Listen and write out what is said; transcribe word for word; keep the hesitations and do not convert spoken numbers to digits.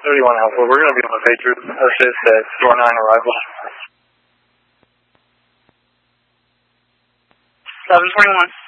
thirty-one Alpha, we're going to be on the page route. Assist at door nine arrival. eleven twenty-one.